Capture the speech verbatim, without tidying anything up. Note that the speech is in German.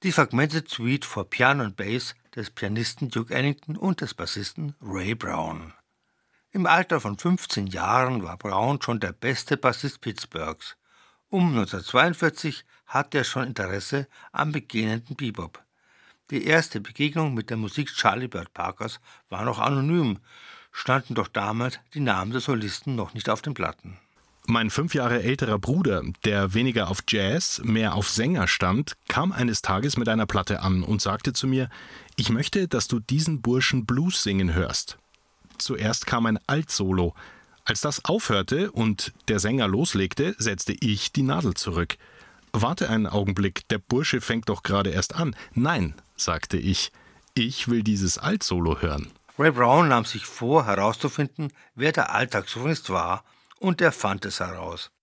Die Fragmented Suite für Piano und Bass des Pianisten Duke Ellington und des Bassisten Ray Brown. Im Alter von fünfzehn Jahren war Brown schon der beste Bassist Pittsburghs. Um neunzehnhundertzweiundvierzig hatte er schon Interesse am beginnenden Bebop. Die erste Begegnung mit der Musik Charlie Bird Parkers war noch anonym, standen doch damals die Namen der Solisten noch nicht auf den Platten. Mein fünf Jahre älterer Bruder, der weniger auf Jazz, mehr auf Sänger stand, kam eines Tages mit einer Platte an und sagte zu mir: Ich möchte, dass du diesen Burschen Blues singen hörst. Zuerst kam ein Altsolo. Als das aufhörte und der Sänger loslegte, setzte ich die Nadel zurück. Warte einen Augenblick, der Bursche fängt doch gerade erst an. Nein, sagte ich, ich will dieses Altsolo hören. Ray Brown nahm sich vor, herauszufinden, wer der Altsaxophonist war, und er fand es heraus.